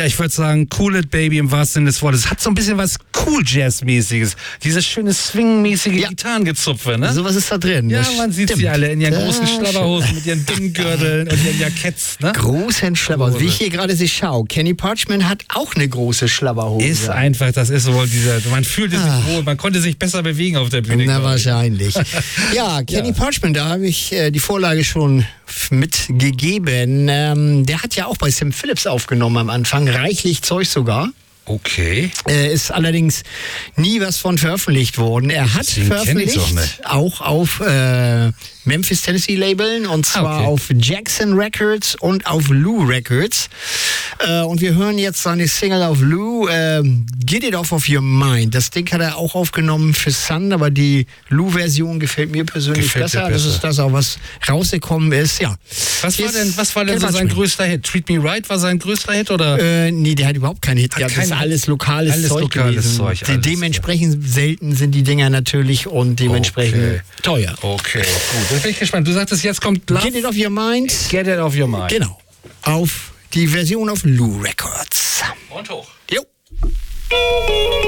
Ja, ich würde sagen, Cool It Baby im wahrsten Sinne des Wortes. Es hat so ein bisschen was Cool-Jazz-mäßiges. Dieses schöne Swing-mäßige Gitarrengezupfe, ne? Sowas ist da drin. Ja, man sieht sie alle in ihren großen Schlabberhosen mit ihren dünnen Gürteln und ihren Jacketts, ne? Großen Schlabberhosen. Wie ich hier gerade sie schaue. Kenny Parchman hat auch eine große Schlabberhose. Ist einfach, das ist wohl dieser, man fühlte sich wohl, man konnte sich besser bewegen auf der Bühne. Na, wahrscheinlich. Ja, Kenny Parchman, da habe ich die Vorlage schon mitgegeben. Der hat ja auch bei Sam Phillips aufgenommen am Anfang, reichlich Zeug sogar. Okay. Ist allerdings nie was von veröffentlicht worden. Er hat veröffentlicht, auch auf Memphis, Tennessee Labeln, und zwar auf Jackson Records und auf Lou Records. Und wir hören jetzt seine Single auf Lou, Get It Off of Your Mind. Das Ding hat er auch aufgenommen für Sun, aber die Lou-Version gefällt mir persönlich besser. Das ist das auch, was rausgekommen ist. Ja. Was war denn so sein größter Hit? Treat Me Right war sein größter Hit, oder? Nee, der hat überhaupt keinen Hit gehabt. Das ist alles lokales Zeug gewesen. Dementsprechend selten sind die Dinger natürlich und dementsprechend teuer. Okay, gut. Jetzt bin ich gespannt. Du sagtest, jetzt kommt Love. Get It Off Your Mind. Get It Off Your Mind. Genau. Auf die Version auf Lou Records. Und hoch. Jo.